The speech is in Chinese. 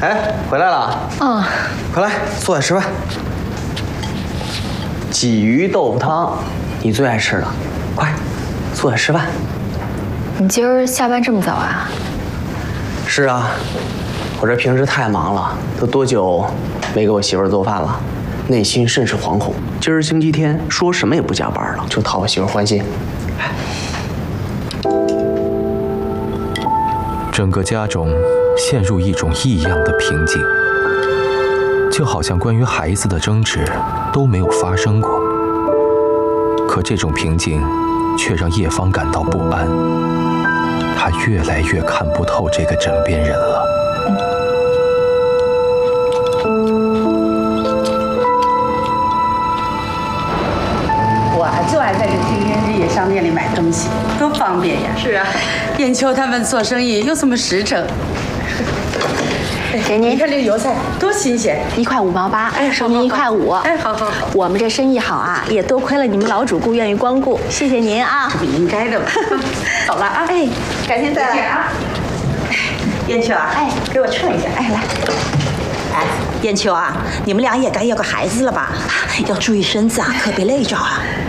哎，回来了。 嗯， 快来，坐下吃饭。鲫鱼豆腐汤，你最爱吃的，快，坐下吃饭。 你今儿下班这么早啊？ 是啊，我这平时太忙了，都多久没给我媳妇儿做饭了，内心甚是惶恐。今儿星期天，说什么也不加班了，就讨我媳妇儿欢心。 整个家中陷入一种异样的平静，就好像关于孩子的争执都没有发生过。可这种平静却让叶芳感到不安，她越来越看不透这个枕边人了。 我就爱在这天天日夜商店里买东西，多方便呀！是啊，燕秋他们做生意又这么实诚。 给您， 你看这个油菜多新鲜 ，1块5毛8， 哎， 收您1块5。 哎，好好好， 我们这生意好啊，也多亏了你们老主顾愿意光顾，谢谢您啊。 这不应该的吗？走了啊， 哎，改天再来啊。燕秋啊， 哎， 给我称一下， 哎，来。 哎，燕秋啊，你们俩也该要个孩子了吧？要注意身子啊，可别累着啊。